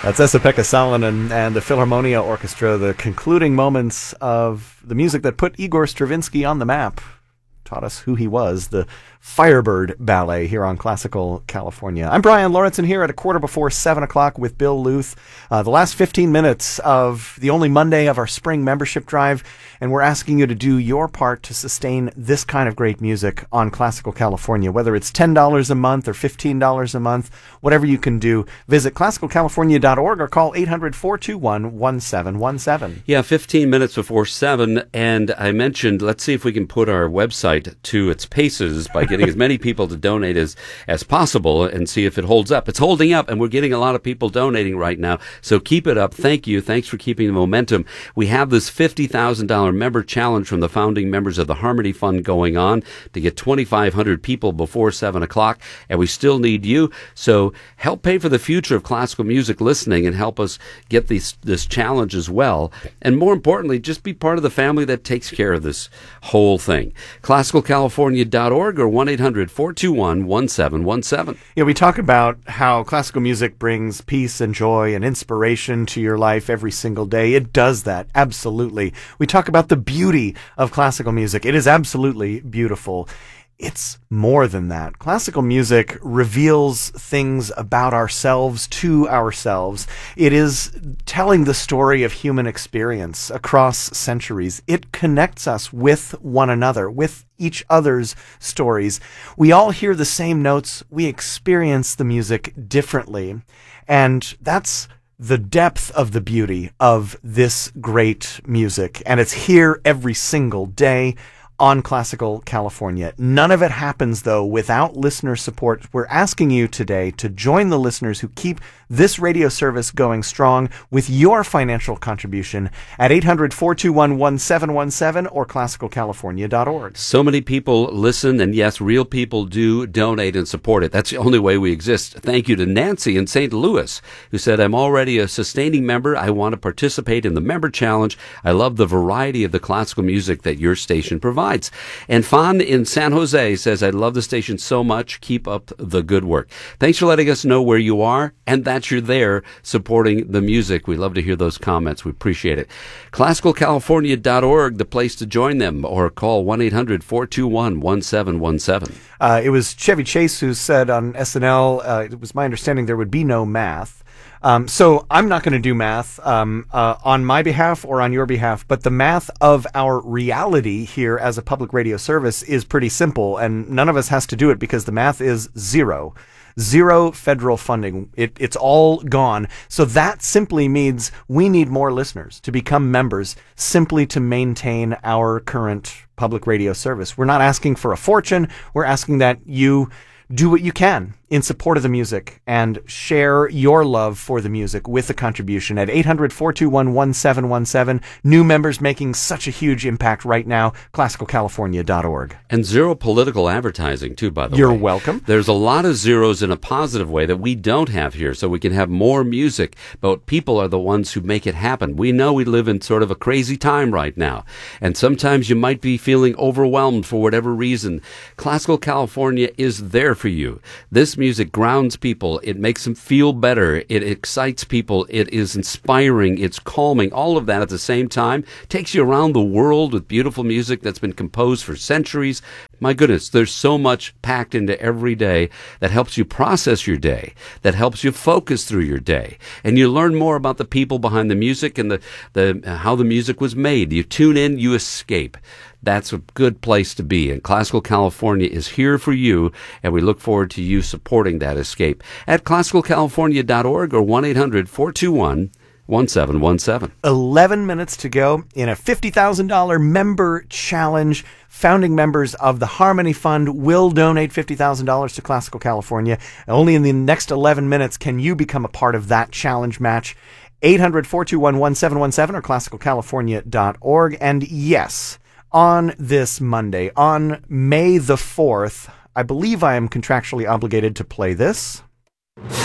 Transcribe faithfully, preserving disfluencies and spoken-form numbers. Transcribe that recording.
That's Esa-Pekka Salonen and the Philharmonia Orchestra, the concluding moments of the music that put Igor Stravinsky on the map, taught us who he was, the Firebird Ballet here on Classical California. I'm Brian Lawrenson here at a quarter before seven o'clock with Bill Luth. Uh, the last fifteen minutes of the only Monday of our spring membership drive, and we're asking you to do your part to sustain this kind of great music on Classical California, whether it's ten dollars a month or fifteen dollars a month, whatever you can do. Visit classical california dot org or call eight hundred, four two one, one seven one seven. Yeah, fifteen minutes before seven, and I mentioned, let's see if we can put our website to its paces by getting as many people to donate as, as possible and see if it holds up. It's holding up, and we're getting a lot of people donating right now, so keep it up. Thank you. Thanks for keeping the momentum. We have this fifty thousand dollars member challenge from the founding members of the Harmony Fund going on to get twenty-five hundred people before seven o'clock, and we still need you, so help pay for the future of classical music listening and help us get these, this challenge as well. And more importantly, just be part of the family that takes care of this whole thing. classical california dot org or one eight hundred, four two one, one seven one seven. Yeah, we talk about how classical music brings peace and joy and inspiration to your life every single day. It does that, absolutely. We talk about the beauty of classical music. It is absolutely beautiful. It's more than that. Classical music reveals things about ourselves to ourselves. It is telling the story of human experience across centuries. It connects us with one another, with each other's stories. We all hear the same notes. We experience the music differently. And that's the depth of the beauty of this great music. And it's here every single day on Classical California. None of it happens, though, without listener support. We're asking you today to join the listeners who keep this radio service going strong with your financial contribution at eight hundred, four two one, one seven one seven or classical california dot org. So many people listen, and yes, real people do donate and support it. That's the only way we exist. Thank you to Nancy in Saint Louis, who said, I'm already a sustaining member. I want to participate in the member challenge. I love the variety of the classical music that your station provides. And Fawn in San Jose says, I love the station so much. Keep up the good work. Thanks for letting us know where you are and that you're there supporting the music. We love to hear those comments. We appreciate it. classical california dot org, the place to join them, or call one eight hundred, four two one, one seven one seven. Uh, it was Chevy Chase who said on S N L, uh, it was my understanding there would be no math. Um, so I'm not going to do math um, uh, on my behalf or on your behalf, but the math of our reality here as a public radio service is pretty simple, and none of us has to do it because the math is zero. Zero federal funding. It, it's all gone. So that simply means we need more listeners to become members simply to maintain our current public radio service. We're not asking for a fortune. We're asking that you do what you can in support of the music and share your love for the music with a contribution at eight hundred, four two one, one seven one seven. New members making such a huge impact right now, classical california dot org. And zero political advertising, too, by the You're way. You're welcome. There's a lot of zeros in a positive way that we don't have here, so we can have more music, but people are the ones who make it happen. We know we live in sort of a crazy time right now, and sometimes you might be feeling overwhelmed for whatever reason. Classical California is there for you. This music grounds people. It makes them feel better. It excites people. It is inspiring. It's calming. All of that at the same time takes you around the world with beautiful music that's been composed for centuries. My goodness, there's so much packed into every day that helps you process your day, that helps you focus through your day. And you learn more about the people behind the music and the, the how the music was made. You tune in, you escape. That's a good place to be, and Classical California is here for you, and we look forward to you supporting that escape at classical california dot org or one eight hundred, four two one, one seven one seven. eleven minutes to go in a fifty thousand dollars member challenge. Founding members of the Harmony Fund will donate fifty thousand dollars to Classical California. Only in the next eleven minutes can you become a part of that challenge match. eight hundred, four two one, one seven one seven or classical california dot org. And yes, on this Monday, on May the fourth, I believe I am contractually obligated to play this.